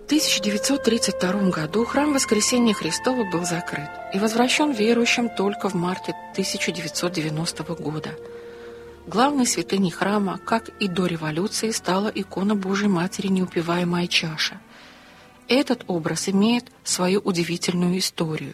1932 году храм Воскресения Христова был закрыт и возвращен верующим только в марте 1990 года. Главной святыней храма, как и до революции, стала икона Божьей Матери «Неупиваемая чаша». Этот образ имеет свою удивительную историю.